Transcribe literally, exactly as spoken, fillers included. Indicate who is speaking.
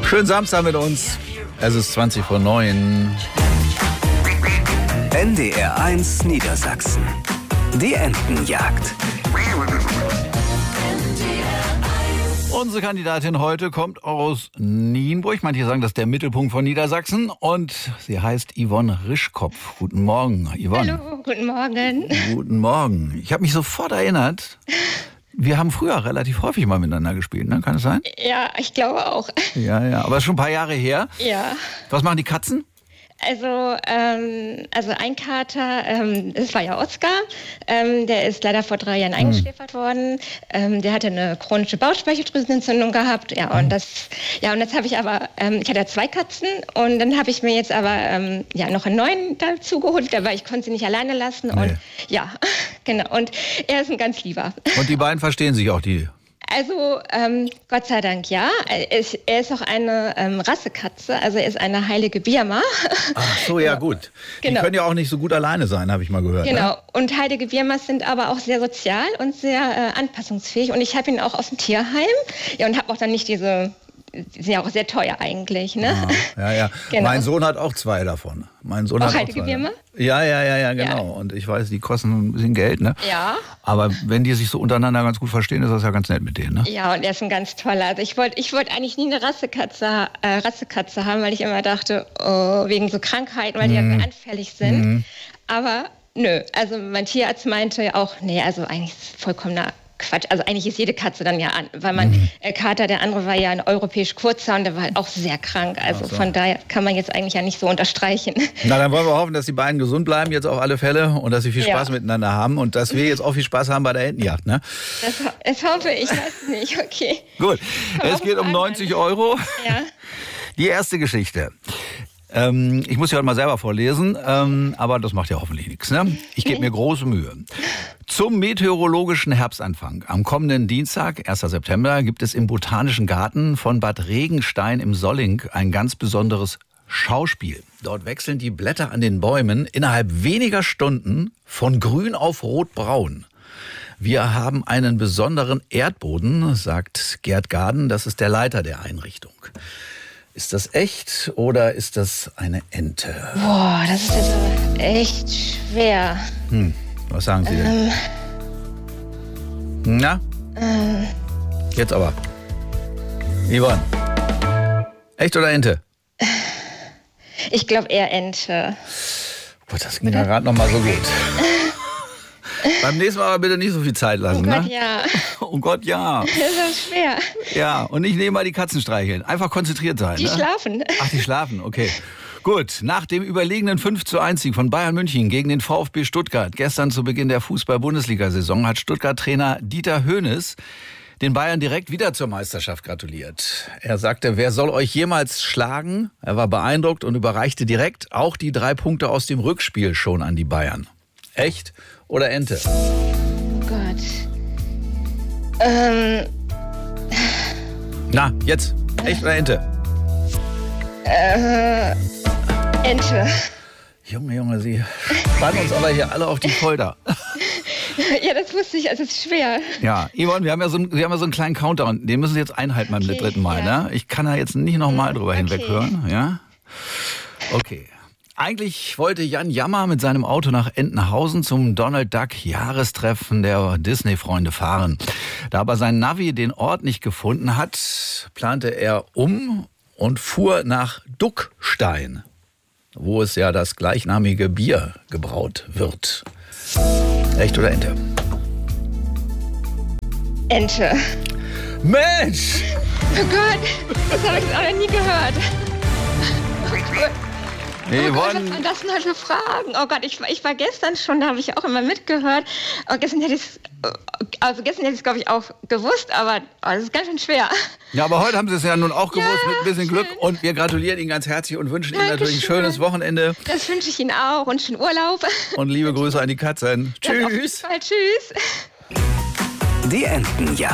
Speaker 1: Schönen Samstag mit uns. Es ist zwanzig vor neun.
Speaker 2: N D R eins Niedersachsen. Die Entenjagd.
Speaker 1: Unsere Kandidatin heute kommt aus Nienburg. Manche sagen, das ist der Mittelpunkt von Niedersachsen. Und sie heißt Yvonne Rischkopf. Guten Morgen, Yvonne.
Speaker 3: Hallo, guten Morgen.
Speaker 1: Guten Morgen. Ich habe mich sofort erinnert, wir haben früher relativ häufig mal miteinander gespielt, ne? Kann es sein?
Speaker 3: Ja, ich glaube auch.
Speaker 1: Ja, ja. Aber es ist schon ein paar Jahre her.
Speaker 3: Ja.
Speaker 1: Was machen die Katzen?
Speaker 3: Also, ähm, also ein Kater, ähm, das war ja Oskar, ähm, der ist leider vor drei Jahren eingeschläfert worden. Ähm, der hatte eine chronische Bauchspeicheldrüsenentzündung gehabt. Ja, und das, ja, und jetzt habe ich aber, ähm, ich hatte ja zwei Katzen und dann habe ich mir jetzt aber ähm, ja noch einen neuen dazu geholt, weil ich konnte sie nicht alleine lassen.
Speaker 1: Nee.
Speaker 3: Und ja, genau. Und er ist ein ganz lieber.
Speaker 1: Und die beiden verstehen sich auch, die.
Speaker 3: Also, ähm, Gott sei Dank ja. Er ist, er ist auch eine ähm, Rassekatze, also er ist eine heilige Birma.
Speaker 1: Ach so, ja gut.
Speaker 3: Genau.
Speaker 1: Die können ja auch nicht so gut alleine sein, habe ich mal gehört.
Speaker 3: Genau,
Speaker 1: Ne?
Speaker 3: und heilige Birmas sind aber auch sehr sozial und sehr äh, anpassungsfähig. Und ich habe ihn auch aus dem Tierheim. Ja, und habe auch dann nicht diese, die sind ja auch sehr teuer eigentlich, ne?
Speaker 1: Ja, ja. ja.
Speaker 3: Genau.
Speaker 1: Mein Sohn hat auch zwei davon. Mein Sohn
Speaker 3: Auch
Speaker 1: hat auch
Speaker 3: heilige
Speaker 1: zwei.
Speaker 3: Birma?
Speaker 1: Ja, ja, ja, ja, genau.
Speaker 3: Ja.
Speaker 1: Und ich weiß, die kosten ein bisschen Geld, ne?
Speaker 3: Ja.
Speaker 1: Aber wenn die sich so untereinander ganz gut verstehen, ist das ja ganz nett mit denen, ne?
Speaker 3: Ja, und er ist ein ganz toller. Also ich wollte ich wollte eigentlich nie eine Rassekatze, äh, Rassekatze haben, weil ich immer dachte, oh, wegen so Krankheiten, weil die ja sehr anfällig sind.
Speaker 1: Mhm.
Speaker 3: Aber nö, also mein Tierarzt meinte auch, nee, also eigentlich ist es vollkommener Quatsch. Also eigentlich ist jede Katze dann ja an, weil mein
Speaker 1: Mhm.
Speaker 3: äh, Kater, der andere war ja ein europäisch Kurzer und der war halt auch sehr krank. Also
Speaker 1: Ach so.
Speaker 3: von daher kann man jetzt eigentlich ja nicht so unterstreichen.
Speaker 1: Na, dann wollen wir hoffen, dass die beiden gesund bleiben jetzt auf alle Fälle und dass sie viel
Speaker 3: Ja.
Speaker 1: Spaß miteinander haben und dass wir jetzt auch viel Spaß haben bei der Entenjagd, ne?
Speaker 3: Das, das hoffe ich, weiß es nicht, okay.
Speaker 1: Gut,
Speaker 3: Komm,
Speaker 1: es
Speaker 3: auf
Speaker 1: geht um
Speaker 3: den
Speaker 1: neunzig Euro.
Speaker 3: Ja.
Speaker 1: Die erste Geschichte. Ähm, ich muss ja heute mal selber vorlesen, ähm, aber das macht ja hoffentlich nichts. Ne? Ich gebe mir große Mühe. Zum meteorologischen Herbstanfang am kommenden Dienstag, ersten September, gibt es im Botanischen Garten von Bad Regenstein im Solling ein ganz besonderes Schauspiel. Dort wechseln die Blätter an den Bäumen innerhalb weniger Stunden von grün auf rotbraun. Wir haben einen besonderen Erdboden, sagt Gerd Gaden, das ist der Leiter der Einrichtung. Ist das echt oder ist das eine Ente?
Speaker 3: Boah, das ist jetzt aber echt schwer.
Speaker 1: Hm, was sagen Sie denn?
Speaker 3: Ähm,
Speaker 1: Na?
Speaker 3: ähm,
Speaker 1: Jetzt aber. Yvonne. Echt oder Ente?
Speaker 3: ich glaube eher Ente.
Speaker 1: Gut, das ging ja gerade noch mal so gut. Beim nächsten Mal aber bitte nicht so viel Zeit lassen,
Speaker 3: Oh Gott,
Speaker 1: ne?
Speaker 3: ja.
Speaker 1: Oh Gott, ja.
Speaker 3: Das ist schwer.
Speaker 1: Ja, und nicht nebenbei die Katzen streicheln. Einfach konzentriert sein.
Speaker 3: Die
Speaker 1: ne?
Speaker 3: schlafen.
Speaker 1: Ach, die schlafen, okay. Gut, nach dem überlegenen fünf zu eins Sieg von Bayern München gegen den VfB Stuttgart gestern zu Beginn der Fußball-Bundesliga-Saison hat Stuttgart-Trainer Dieter Hoeneß den Bayern direkt wieder zur Meisterschaft gratuliert. Er sagte, wer soll euch jemals schlagen? Er war beeindruckt und überreichte direkt auch die drei Punkte aus dem Rückspiel schon an die Bayern. Echt oder Ente?
Speaker 3: Oh Gott. Ähm,
Speaker 1: Na, jetzt. Echt oder Ente?
Speaker 3: äh, Ente.
Speaker 1: Junge, Junge, Sie spannen uns aber hier alle auf die Folter.
Speaker 3: Ja, das wusste ich, also es ist schwer.
Speaker 1: Ja, Yvonne, wir haben ja so, einen- wir haben ja so einen kleinen Countdown. Den müssen Sie jetzt einhalten beim
Speaker 3: Okay,
Speaker 1: dritten Mal.
Speaker 3: ja.
Speaker 1: Ne? Ich kann da jetzt nicht nochmal drüber
Speaker 3: Okay.
Speaker 1: hinweghören. Ja? Okay. Eigentlich wollte Jan Jammer mit seinem Auto nach Entenhausen zum Donald Duck Jahrestreffen der Disney-Freunde fahren. Da aber sein Navi den Ort nicht gefunden hat, plante er um und fuhr nach Duckstein, wo es ja das gleichnamige Bier gebraut wird. Echt oder Ente?
Speaker 3: Ente.
Speaker 1: Mensch!
Speaker 3: Oh Gott, das habe ich auch noch nie gehört. Oh Gott.
Speaker 1: Nee,
Speaker 3: Oh Gott, was
Speaker 1: Yvonne,
Speaker 3: waren das denn halt für Fragen? Oh Gott, ich, ich war gestern schon, da habe ich auch immer mitgehört. Oh, gestern hätte ich es, also gestern hätte ich es, glaube ich, auch gewusst, aber oh, das ist ganz schön schwer.
Speaker 1: ja, aber heute haben Sie es ja nun auch gewusst
Speaker 3: Ja,
Speaker 1: mit ein bisschen
Speaker 3: schön.
Speaker 1: Glück und wir gratulieren Ihnen ganz herzlich und wünschen Ihnen natürlich ein
Speaker 3: Dankeschön.
Speaker 1: schönes Wochenende
Speaker 3: Das wünsche ich Ihnen auch und schönen Urlaub.
Speaker 1: und liebe Grüße an die Katzen.
Speaker 3: Das auf jeden
Speaker 1: Tschüss!
Speaker 3: Fall. Tschüss.
Speaker 2: Die Entenjagd.